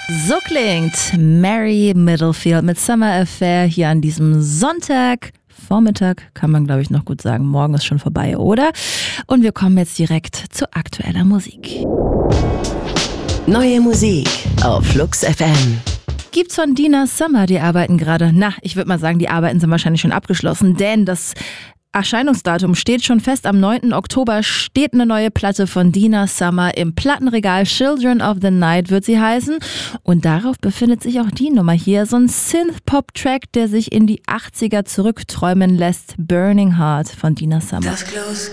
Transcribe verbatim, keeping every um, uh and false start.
So klingt Mary Middlefield mit Summer Affair hier an diesem Sonntag. Vormittag kann man, glaube ich, noch gut sagen. Morgen ist schon vorbei, oder? Und wir kommen jetzt direkt zu aktueller Musik. Neue Musik auf Flux F M. Gibt's von Dina Summer, die arbeiten gerade. Na, ich würde mal sagen, die Arbeiten sind wahrscheinlich schon abgeschlossen, denn das Erscheinungsdatum steht schon fest. Am neunten Oktober steht eine neue Platte von Dina Summer im Plattenregal. Children of the Night wird sie heißen. Und darauf befindet sich auch die Nummer hier. So ein Synth-Pop-Track, der sich in die achtziger zurückträumen lässt. Burning Heart von Dina Summer.